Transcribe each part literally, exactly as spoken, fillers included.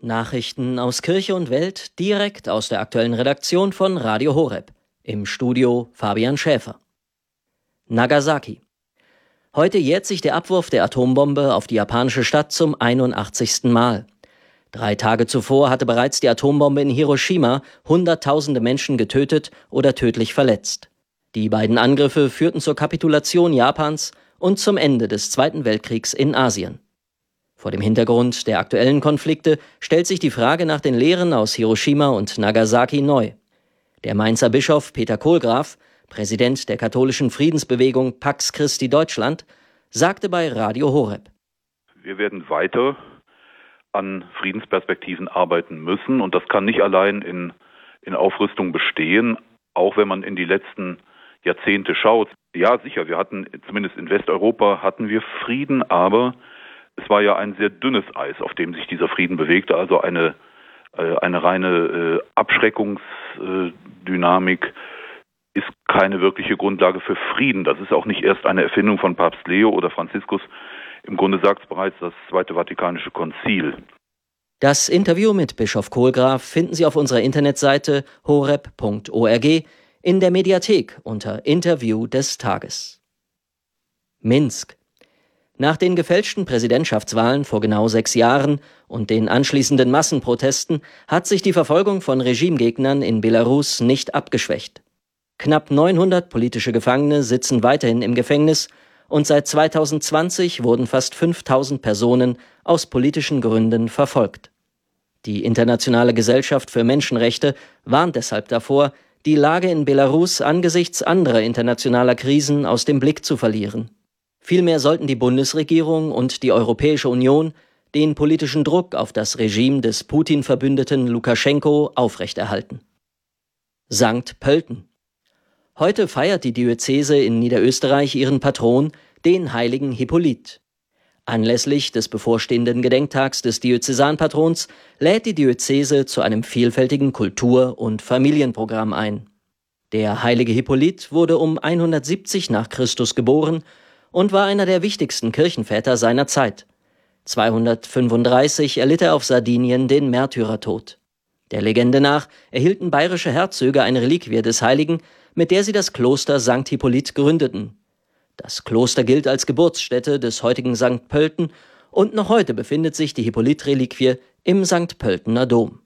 Nachrichten aus Kirche und Welt direkt aus der aktuellen Redaktion von Radio Horeb. Im Studio Fabian Schäfer. Nagasaki. Heute jährt sich der Abwurf der Atombombe auf die japanische Stadt zum einundachtzigsten Mal. Drei Tage zuvor hatte bereits die Atombombe in Hiroshima Hunderttausende Menschen getötet oder tödlich verletzt. Die beiden Angriffe führten zur Kapitulation Japans und zum Ende des Zweiten Weltkriegs in Asien. Vor dem Hintergrund der aktuellen Konflikte stellt sich die Frage nach den Lehren aus Hiroshima und Nagasaki neu. Der Mainzer Bischof Peter Kohlgraf, Präsident der katholischen Friedensbewegung Pax Christi Deutschland, sagte bei Radio Horeb: Wir werden weiter an Friedensperspektiven arbeiten müssen, und das kann nicht allein in, in Aufrüstung bestehen, auch wenn man in die letzten Jahrzehnte schaut. Ja, sicher, wir hatten, zumindest in Westeuropa hatten wir Frieden, aber es war ja ein sehr dünnes Eis, auf dem sich dieser Frieden bewegte, also eine, äh, eine reine äh, Abschreckungsdynamik ist keine wirkliche Grundlage für Frieden. Das ist auch nicht erst eine Erfindung von Papst Leo oder Franziskus. Im Grunde sagt es bereits das Zweite Vatikanische Konzil. Das Interview mit Bischof Kohlgraf finden Sie auf unserer Internetseite horeb punkt org in der Mediathek unter Interview des Tages. Minsk. Nach den gefälschten Präsidentschaftswahlen vor genau sechs Jahren und den anschließenden Massenprotesten hat sich die Verfolgung von Regimegegnern in Belarus nicht abgeschwächt. Knapp neunhundert politische Gefangene sitzen weiterhin im Gefängnis und seit zweitausendzwanzig wurden fast fünftausend Personen aus politischen Gründen verfolgt. Die Internationale Gesellschaft für Menschenrechte warnt deshalb davor, die Lage in Belarus angesichts anderer internationaler Krisen aus dem Blick zu verlieren. Vielmehr sollten die Bundesregierung und die Europäische Union den politischen Druck auf das Regime des Putin-Verbündeten Lukaschenko aufrechterhalten. Sankt Pölten. Heute feiert die Diözese in Niederösterreich ihren Patron, den heiligen Hippolyt. Anlässlich des bevorstehenden Gedenktags des Diözesanpatrons lädt die Diözese zu einem vielfältigen Kultur- und Familienprogramm ein. Der heilige Hippolyt wurde um hundertsiebzig nach Christus geboren und war einer der wichtigsten Kirchenväter seiner Zeit. zweihundertfünfunddreißig erlitt er auf Sardinien den Märtyrertod. Der Legende nach erhielten bayerische Herzöge eine Reliquie des Heiligen, mit der sie das Kloster Sankt Hippolyt gründeten. Das Kloster gilt als Geburtsstätte des heutigen Sankt Pölten und noch heute befindet sich die Hippolyt-Reliquie im Sankt Pöltener Dom.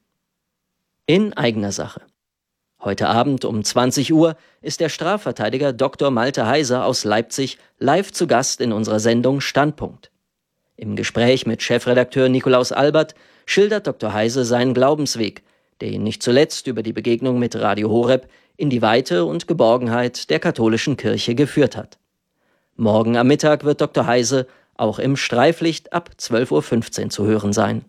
In eigener Sache. Heute Abend um zwanzig Uhr ist der Strafverteidiger Doktor Malte Heiser aus Leipzig live zu Gast in unserer Sendung Standpunkt. Im Gespräch mit Chefredakteur Nikolaus Albert schildert Doktor Heiser seinen Glaubensweg, der ihn nicht zuletzt über die Begegnung mit Radio Horeb in die Weite und Geborgenheit der katholischen Kirche geführt hat. Morgen am Mittag wird Doktor Heise auch im Streiflicht ab zwölf Uhr fünfzehn zu hören sein.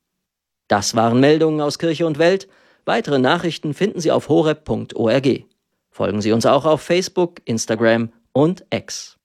Das waren Meldungen aus Kirche und Welt. Weitere Nachrichten finden Sie auf horeb punkt org. Folgen Sie uns auch auf Facebook, Instagram und X.